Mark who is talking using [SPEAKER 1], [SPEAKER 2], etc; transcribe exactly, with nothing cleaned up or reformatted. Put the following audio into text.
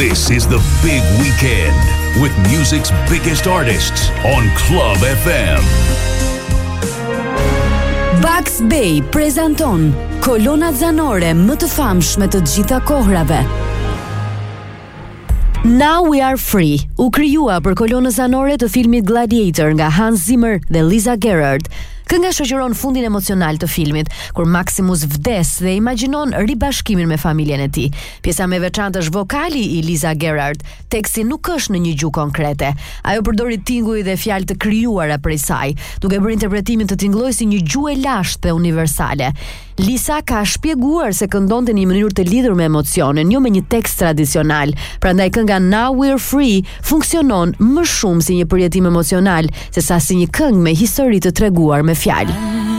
[SPEAKER 1] This is the big weekend with music's biggest artists on Club F M.
[SPEAKER 2] Bugs Bay prezanton kolonat zanore më të famshme të gjitha kohrave. Now We Are Free u krijua për kolonën zanore të filmit Gladiator nga Hans Zimmer dhe Lisa Gerrard. Kënga shoqëron fundin emocional të filmit, kur Maximus vdes dhe imagjinon ribashkimin me familjen e tij. Pjesa më e veçantë është vokali i Lisa Gerrard. Teksti nuk është në një gjuhë konkrete. Ajo përdori tinguj dhe fjalë të krijuara prej saj, duke bërë interpretimin të tingëllojë si një gjuhë e lashtë dhe universale. Lisa ka shpjeguar se këndonte në një mënyrë të lidhur me emocionin, jo me një tekst tradicional. Prandaj kënga Now We're Free funksionon më shumë si një përjetim emocional sesa si një këngë me histori të treguar me fjalë.